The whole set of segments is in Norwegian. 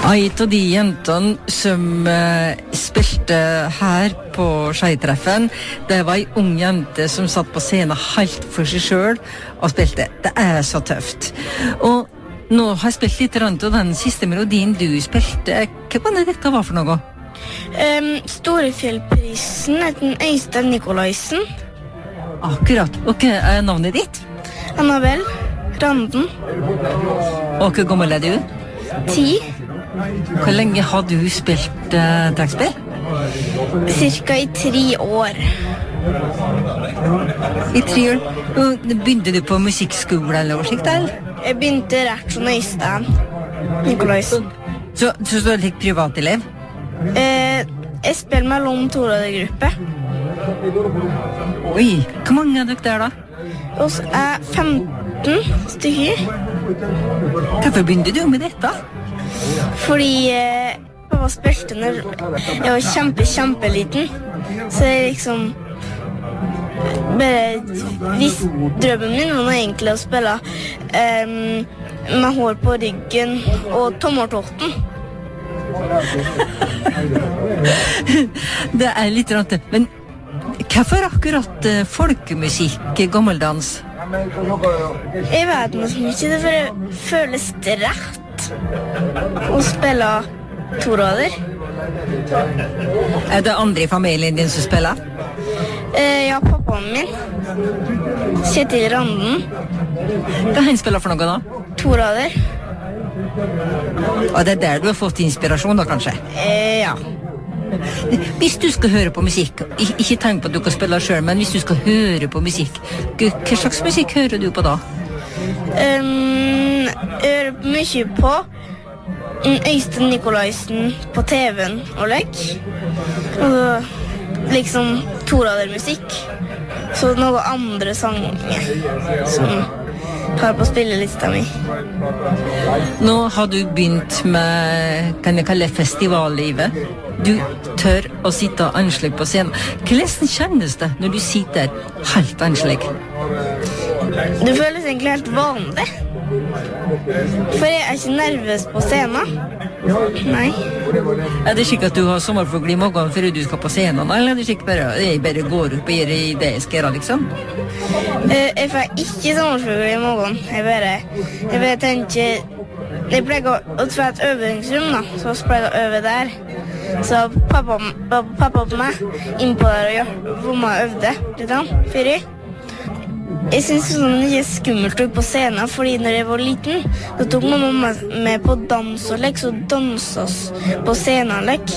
Et av de jentene som spilte her på Skei-treffen, det var en ung jente som satt på scenen helt for seg selv og spilte. Det så tøft. Og nå har jeg spilt litt rundt, og den siste melodien du spilte, hva var det dette var for noe? Storefjellprisen heter Øystein Nikolaisen. Akkurat. Og hva navnet ditt? Annabelle Randen. Og hvor gammel du? 10. Hvor lenge har du spilt trekkspill? Cirka i 3 år. I 3 år? Og begynte du på musikkskole eller noe slikt, eller? Jeg begynte rett som Øystein Nikolaisen. Så du er litt privatelev? Jeg spiller mellom torådergruppe. Oi, hvor mange dere der da? Oss 15 stykker. Hvorfor begynte du med dette? Fordi pappa spilte når jeg var kjempeliten. Så jeg liksom drømmen min var egentlig å spille med hår på ryggen og tommeltotten. Det litt rart, men hvorfor akkurat folkemusikk, gammeldans? Jeg vet noe så mye, det føles rett å spille toråder. Det andre i familien din som spiller? Ja, pappaen min. Kjetil Randen. Hva han spiller for noe da? Toråder. Og det der du har fått inspirasjon da, kanskje? Ja. Hvis du skal høre på musikk, ikke tenk på at du kan spille selv, men hvis du skal høre på musikk, hva slags musikk hører du på da? Hører mye på Øystein Nikolaisen på TV-en og lekk. Og liksom torådermusikk. Så noen andre sanger som har på spillelista mi. Nå har du begynt med, kan jeg kalle festivallivet. Du tør å sitte anslig på scenen. Hvordan kjennes det når du sitter helt anslig? Det føles egentlig helt vanlig. For jeg ikke nervøs på scenen. Nei. Det slik at du har sommerfugl i magen før du skal på scenen, eller det slik jeg bare går opp og gjør det jeg skal gjøre, liksom? Jeg får ikke sommerfugl i magen. Jeg bare tenker... Jeg pleier å ta et øvingsrom, da, så pleier jeg å øve der. Så pappa på meg innpå der og hvor man øvde litt før jeg. Jeg synes det ikke skummelt å gå på scenen, fordi når jeg var liten, så tok mamma med på dans og lekk, så danset oss på scenen og lekk.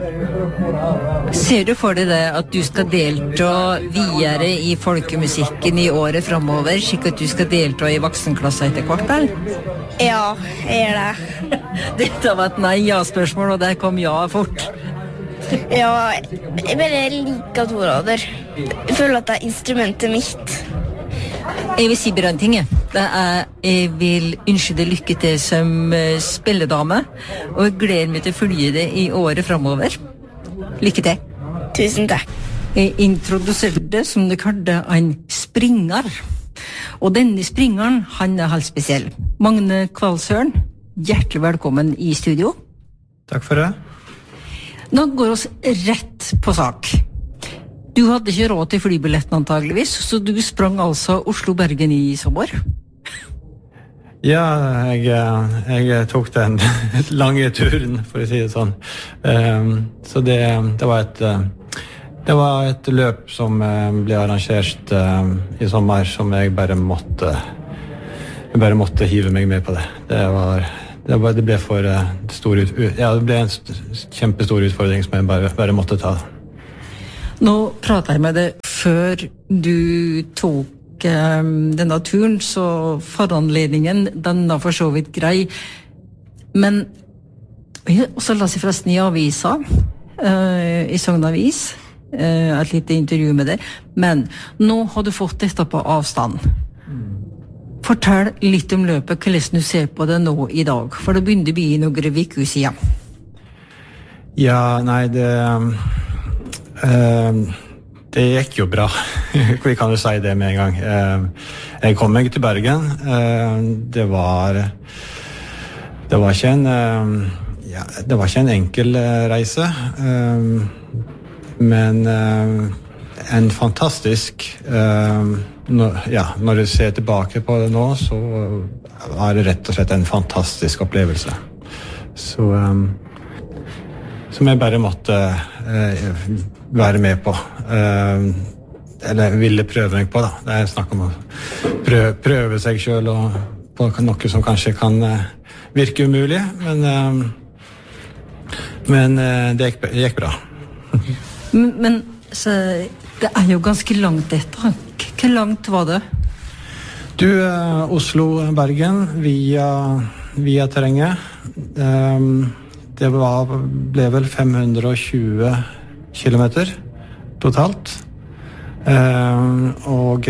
Ser du for deg det at du skal delta videre i folkemusikken i året fremover, slik at du skal delta i voksenklasse etter hvert, eller? Ja, jeg gjør det. Dette var et nei-ja-spørsmål, og der kom ja fort. Ja, jeg bare liker toråder. Jeg føler at det instrumentet mitt. Jeg vil si bare en ting. Jeg vil ønske deg lykke til som spilledame, og jeg gleder meg til å følge det i året fremover. Lykke til. Tusen takk. Jeg introduserte det som det kalte en springer. Og denne springeren, han helt spesiell. Magne Kvalsøren, hjertelig velkommen i studio. Takk for det. Nå går oss rett på sak. Du hadde ikke råd til flybilletten antageligvis, så du sprang altså Oslo-Bergen i sommer? Ja, jeg tok den lange turen, for å si det sånn. Så det var et løp som ble arrangert i sommer, som jeg bare måtte hive meg med på det. Det ble for stor det ble en kjempestor utfordring som jeg bare måtte ta. Nå prater jeg med deg før du tok denne turen, så foranledningen, den var for så vidt grei. Men, og så la seg forresten i avisa, i Sogn Avis, et lite intervju med deg. Men nå har du fått dette på avstand. Fortell litt om løpet, hvordan du ser på det nå i dag, for det begynner å bli noen uker siden. Ja, nei, det gikk jo bra. Vi kan jo si det med en gang. Jeg kom meg til Bergen. Det var ikke en det var ikke en enkel reise, men en fantastisk når du ser tilbake på det nå, så var det rett og slett en fantastisk opplevelse. Så som jeg bare måtte være med på. Eller ville prøve meg på, da. Det er snakk om å prøve seg selv og på noe som kanskje kan virke umulig, men det gikk bra. Men så, det er jo ganske langt etter. Hvor langt var det? Du, Oslo-Bergen via terrenget. Det ble vel 520 kilometer totalt. Og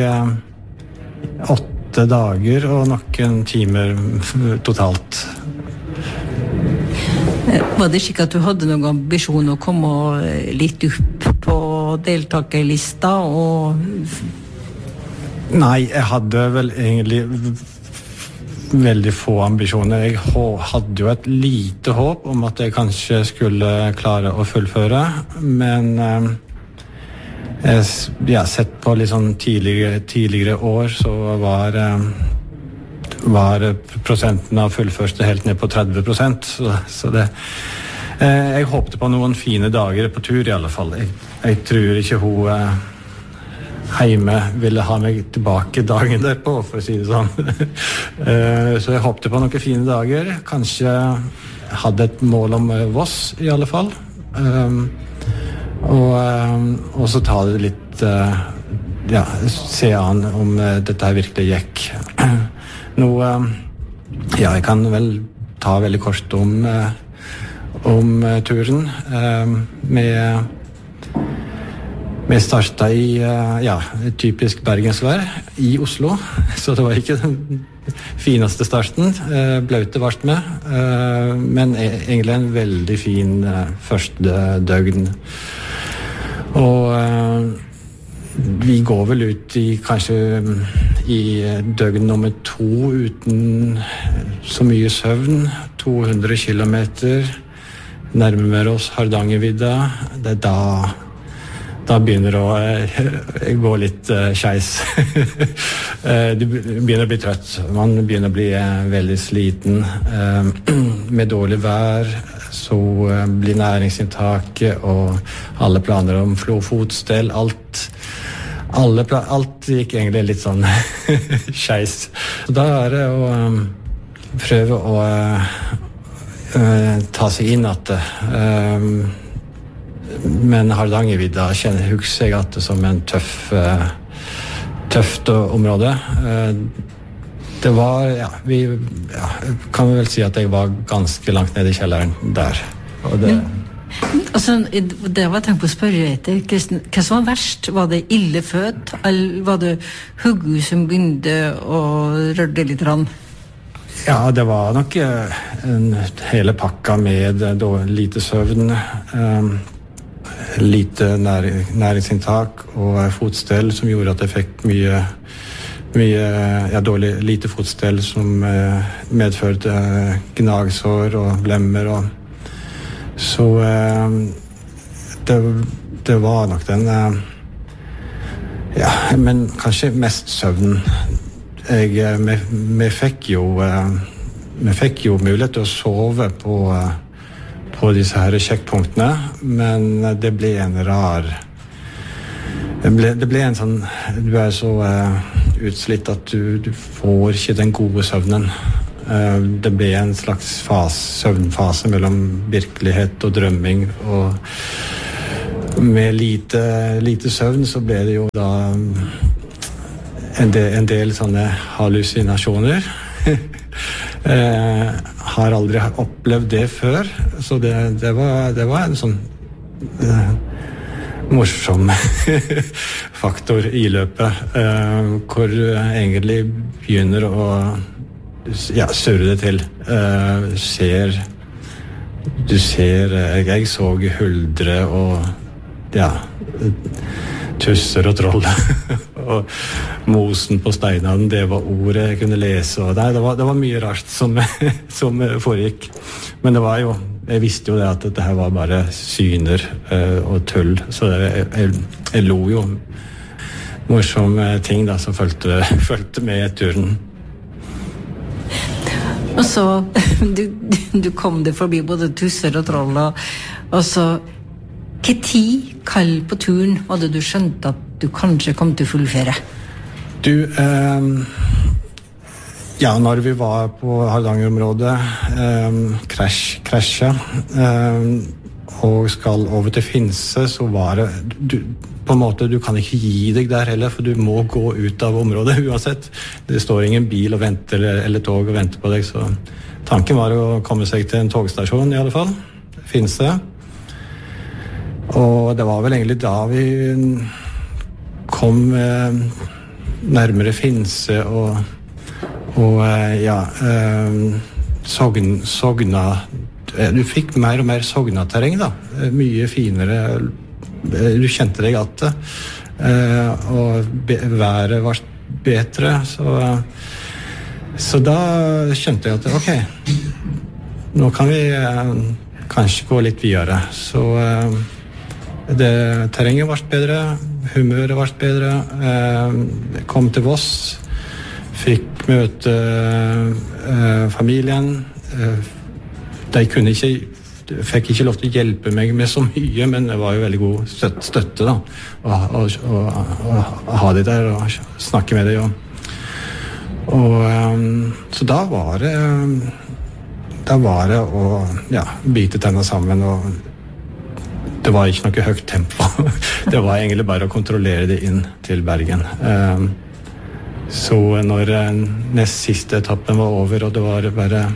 8 dager og noen timer totalt. Var det slik at du hadde noen ambisjon å komme litt opp på deltakerlista? Nei, jeg hadde vel egentlig veldig få ambisjoner. Jeg hadde jo et lite håp om at jeg kanskje skulle klare å fullføre, men jeg har sett på litt sånn tidligere år, så var prosenten av fullførste helt ned på 30%, så det jeg håpte på noen fine dager på tur i alle fall. Jeg tror ikke hun hjemme ville ha meg tilbake dagen derpå, for å si det sånn. Så jeg håpte på noen fine dager. Kanskje hadde et mål om Voss i alle fall. Og så ta det litt se an om dette her virkelig gikk. Nå jeg kan vel ta veldig kort om turen. Vi startet i typisk bergensvær i Oslo, så det var ikke den fineste starten. Blaute vart med, men egentlig en veldig fin første døgn. Og vi går vel ut kanskje i døgn nummer 2 uten så mye søvn. 200 kilometer, nærmer oss Hardangervidda. Det er da begynner å gå litt skeis. Du begynner å bli trøtt. Man begynner å bli veldig sliten. Med dårlig vær, så blir næringsinntaket og alle planer om fotstell, alt gikk egentlig litt sånn skeis. Så da er det å prøve å ta seg inn at men Hardangervidda husker jeg at det som en tøft område. Det var, vi kan vel si at jeg var ganske langt nede i kjelleren der. Og det... det var tenkt på å spørre etter. Hva som var verst? Var det ildefødt? Eller var det hodet som begynte å røre litt rann? Ja, det var nok hele pakka med lite søvn, lite næringsinntak og fotstell som gjorde at jeg fikk lite fotstell som medførte gnagsår og blemmer. Så det var nok den men kanskje mest søvn. Vi fikk jo mulighet til å sove på disse her sjekkpunktene, men det ble en rar det ble en sånn du er så utslitt at du får ikke den gode søvnen. Det ble en slags søvnfase mellom virkelighet og drømming, og med lite søvn så ble det jo da en del sånne hallusinasjoner. Har aldri opplevd det før, så det var en sånn morsom faktor i løpet, hvor du egentlig begynner å surre det til. Jeg så huldre og tusser og troll og mosen på steinene, det var ordet jeg kunne lese, og det var mye rart som foregikk, men det var jo jeg visste jo det at dette her var bare syner og tull, så jeg lo jo morsomme ting da, som følte med turen. Og så, du kom det forbi både tusser og troll, og så, hva tid kall på turen var det du skjønte at du kanskje kom til fullføre? Du, ja, når vi var på Hardanger-området, krasja, og skal over til Finse, så var det, på en måte, du kan ikke gi deg der heller, for du må gå ut av området uansett. Det står ingen bil og venter, eller tog og venter på deg, så tanken var å komme seg til en togstasjon i alle fall, Finse. Og det var vel egentlig da vi kom nærmere Finse og ja, Sogna, du fikk mer og mer Sogna-terreng da, mye finere, du kjente deg at det, og været var bedre, så da skjønte jeg at ok, nå kan vi kanskje gå litt videre, så terrenget var bedre, humøret var bedre, kom til Voss, fikk møte familien, de fikk ikke lov til å hjelpe meg med så mye, men det var jo veldig god støtte da, å ha de der og snakke med dem. Så da var det å ja, bite tennene sammen, og det var ikke noe høyt tempo. Det var egentlig bare å kontrollere det inn til Bergen. Så når nest siste etappen var over, og det var bare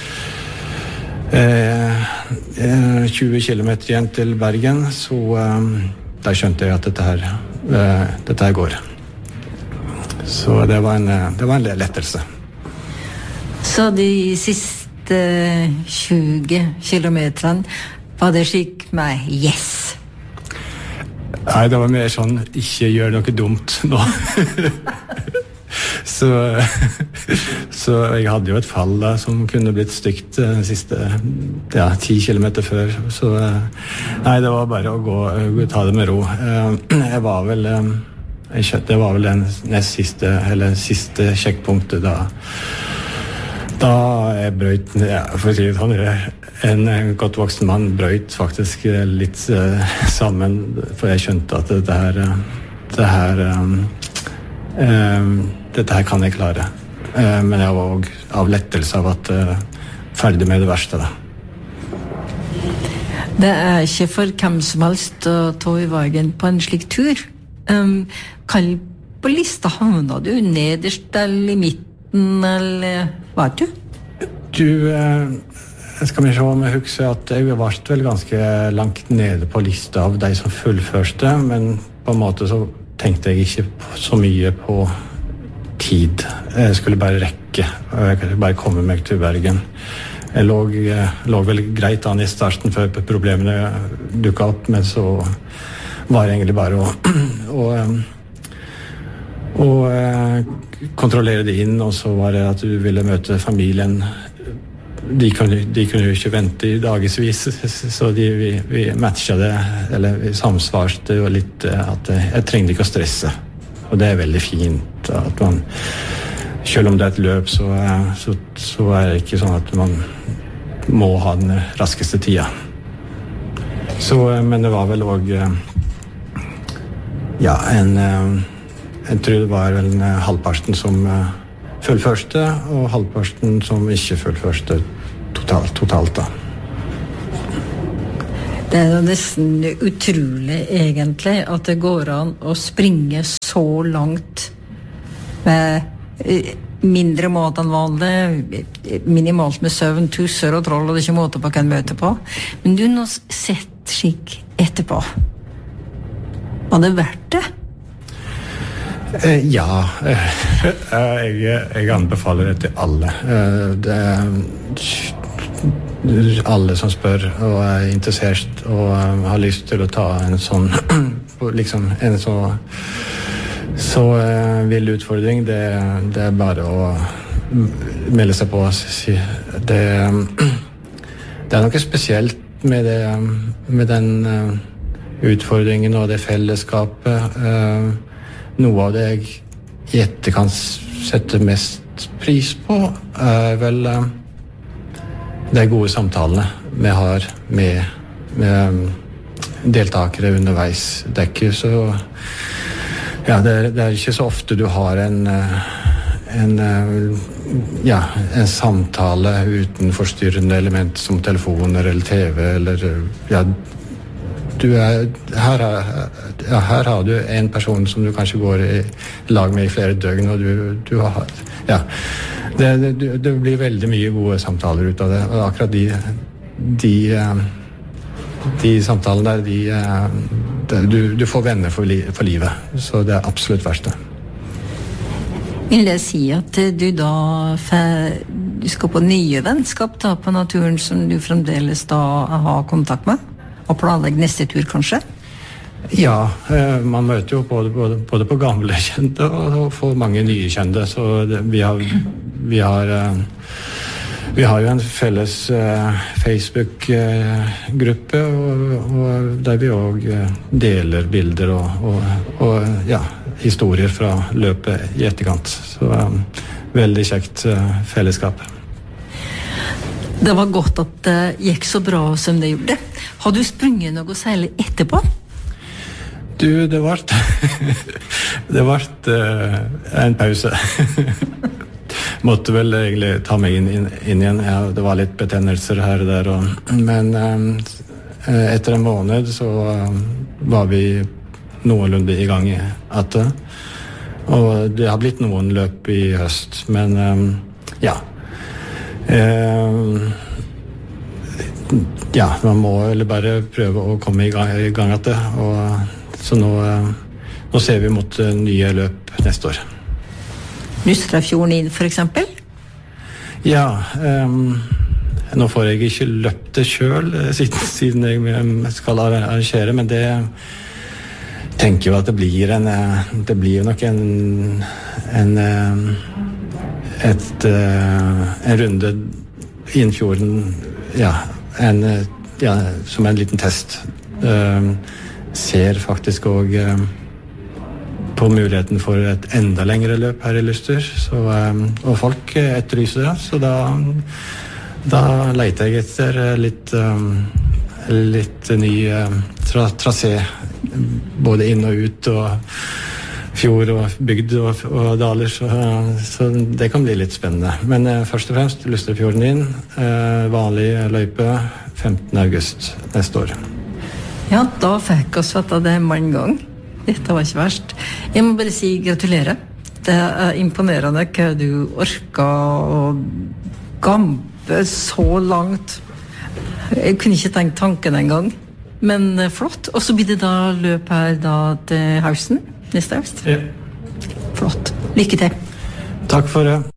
20 kilometer igjen til Bergen, så da skjønte jeg at dette her går. Så det var en lettelse. Så de siste 20 kilometerne var det slik med yes? Nei, det var mer sånn, ikke gjør noe dumt nå. Så jeg hadde jo et fall da, som kunne blitt stygt de siste 10 kilometer før. Så nei, det var bare å ta det med ro. Det var vel den nest siste, eller siste sjekkpunktet da jeg brøyt, for å si det sånn, en godt voksen mann brøyt faktisk litt sammen, for jeg skjønte at dette her kan jeg klare. Men jeg var også av lettelse av at ferdig med det verste da. Det er ikke for hvem som helst å ta i veien på en slik tur. Kall på lista, havna du nederst eller i midten, eller hva er du? Skal vi se om jeg husker at jeg var vel ganske langt nede på lista av de som fullførte, men på en måte så tenkte jeg ikke så mye på tid. Jeg skulle bare rekke, jeg kunne bare komme meg til Bergen. Jeg lå vel greit an i starten før problemene dukket opp, men så var det egentlig bare å kontrollere det inn, og så var det at du ville møte familien. De kunne jo ikke vente i dagesvis, så vi matchet det, eller vi samsvarte jo litt at jeg trengte ikke å stresse. Og det er veldig fint at man, selv om det er et løp, så er det ikke sånn at man må ha den raskeste tida. Men det var vel også, ja, jeg tror det var vel halvparten som fullførste, og halvparten som ikke fullførste totalt da. Det er jo nesten utrolig egentlig at det går an å springe så langt med mindre mat enn vanlig, minimalt med søvn, tusser og troll, og det er ikke måte på hva en møter på. Men du nå sett skikk etterpå. Var det verdt det? Ja, jeg anbefaler det til alle. Alle som spør og er interessert og har lyst til å ta en sånn liksom en så vill utfordring, det er bare å melde seg på. Det Det noe spesielt med den utfordringen og det fellesskapet. Noe av det jeg i etterkant setter mest pris på, vel de gode samtalene vi har med deltakere underveis. Det ikke så ja, det ikke så ofte du har en samtale uten forstyrrende element som telefoner eller TV eller ja, her har du en person som du kanskje går i lag med i flere døgn, og du har ja, det blir veldig mye gode samtaler ut av det, og akkurat de samtalene der, du får venner for livet, så det absolutt verste. Vil jeg si at du da du skal på nye vennskap da, på naturen som du fremdeles da har kontakt med, og planlegge neste tur kanskje? Ja, man møter jo både på gamle kjente og for mange nye kjente, så vi har jo en felles Facebook-gruppe, og der vi også deler bilder og ja, historier fra løpet i etterkant. Så veldig kjekt fellesskap. Det var godt at det gikk så bra som det gjorde. Har du sprunget noe særlig etterpå? Du, det ble en pause. Måtte vel egentlig ta meg inn igjen. Ja, det var litt betennelser her og der. Men etter en måned så var vi noenlunde i gang igjen. Og det har blitt noen løp i høst. Men ja. Ja, man må bare prøve å komme i gang igjen. Så nå ser vi mot nye løp neste år. Nustrafjorden inn, for eksempel? Ja, nå får jeg ikke løpt det selv, siden jeg skal arrangere, men det tenker jo at det blir jo nok en runde inn fjorden, ja, som en liten test. Ser faktisk også på muligheten for et enda lengre løp her i Luster, og folk etterlyser det, så da leter jeg etter litt ny trasé, både inn og ut, og fjord og bygd og daler, så det kan bli litt spennende. Men først og fremst Lusterfjorden inn, vanlig løype 15. august neste år. Ja, da fikk oss fatt av det mange gang. Dette var ikke verst. Jeg må bare si gratulerer. Det imponerende hva du orket å gampe så langt. Jeg kunne ikke tenkt tanken en gang. Men flott. Og så blir det da løp her da til høsten, neste høst. Ja. Flott. Lykke til. Takk for det.